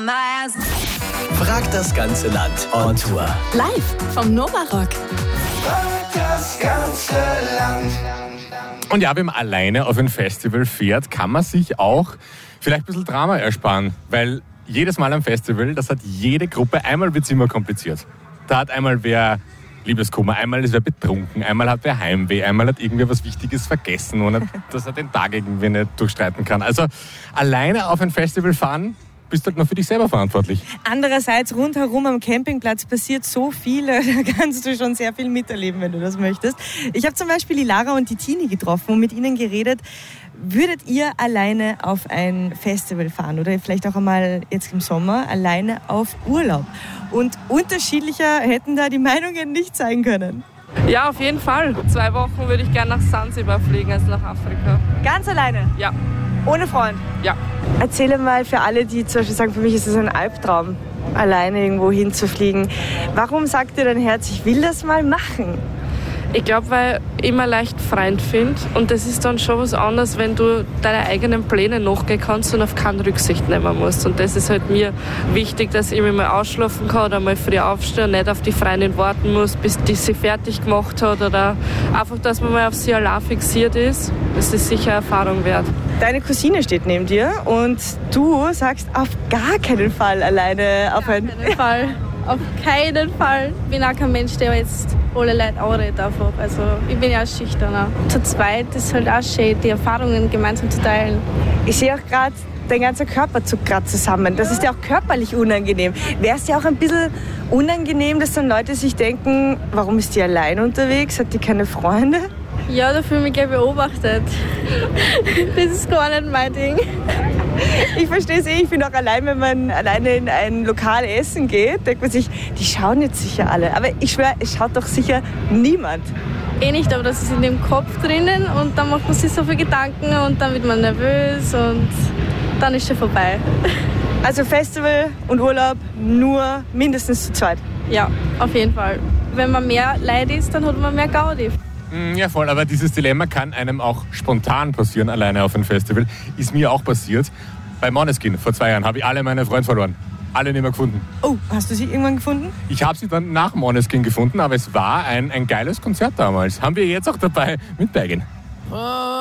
Frag das ganze Land on Tour. Live vom Nova Rock. Frag das ganze Land. Und ja, wenn man alleine auf ein Festival fährt, kann man sich auch vielleicht ein bisschen Drama ersparen. Weil jedes Mal am Festival, das hat jede Gruppe, einmal wird es immer kompliziert. Da hat einmal wer Liebeskummer, einmal ist wer betrunken, einmal hat wer Heimweh, einmal hat irgendwer was Wichtiges vergessen und dass er den Tag irgendwie nicht durchstreiten kann. Also alleine auf ein Festival fahren, bist du halt noch für dich selber verantwortlich. Andererseits rundherum am Campingplatz passiert so viel, da kannst du schon sehr viel miterleben, wenn du das möchtest. Ich habe zum Beispiel die Lara und die Tini getroffen und mit ihnen geredet. Würdet ihr alleine auf ein Festival fahren oder vielleicht auch einmal jetzt im Sommer alleine auf Urlaub? Und unterschiedlicher hätten da die Meinungen nicht sein können. Ja, auf jeden Fall. 2 Wochen würde ich gerne nach Sansibar fliegen, also nach Afrika. Ganz alleine? Ja. Ohne Freund? Ja. Erzähle mal für alle, die zum Beispiel sagen, für mich ist es ein Albtraum, alleine irgendwo hinzufliegen. Warum sagt dir dein Herz, ich will das mal machen? Ich glaube, weil ich immer leicht Freund finde und das ist dann schon was anderes, wenn du deine eigenen Pläne nachgehen kannst und auf keine Rücksicht nehmen musst. Und das ist halt mir wichtig, dass ich mich mal ausschlafen kann oder mal früh aufstehen und nicht auf die Freundin warten muss, bis die sie fertig gemacht hat oder einfach, dass man mal auf sie allein fixiert ist. Das ist sicher eine Erfahrung wert. Deine Cousine steht neben dir und du sagst auf gar keinen Fall alleine auf ein... Auf keinen Fall. Auf keinen Fall. Ich bin auch kein Mensch, der jetzt alle Leute anredet einfach. Also ich bin ja schüchterner. Zu zweit ist halt auch schön, die Erfahrungen gemeinsam zu teilen. Ich sehe auch gerade, dein ganzer Körper zuckt gerade zusammen. Das ist ja auch körperlich unangenehm. Wäre es ja auch ein bisschen unangenehm, dass dann Leute sich denken, warum ist die allein unterwegs? Hat die keine Freunde? Ja, da fühle ich mich gleich beobachtet. Das ist gar nicht mein Ding. Ich verstehe es ich bin auch allein, wenn man alleine in ein Lokal essen geht, denkt man sich, die schauen jetzt sicher alle. Aber ich schwöre, es schaut doch sicher niemand. Nicht, aber das ist in dem Kopf drinnen und dann macht man sich so viele Gedanken und dann wird man nervös und dann ist schon vorbei. Also Festival und Urlaub nur mindestens zu zweit? Ja, auf jeden Fall. Wenn man mehr Leid ist, dann hat man mehr Gaudi. Ja, voll, aber dieses Dilemma kann einem auch spontan passieren, alleine auf ein Festival. Ist mir auch passiert. Bei Måneskin vor 2 Jahren habe ich alle meine Freunde verloren. Alle nicht mehr gefunden. Oh, hast du sie irgendwann gefunden? Ich habe sie dann nach Måneskin gefunden, aber es war ein geiles Konzert damals. Haben wir jetzt auch dabei mit Bergen.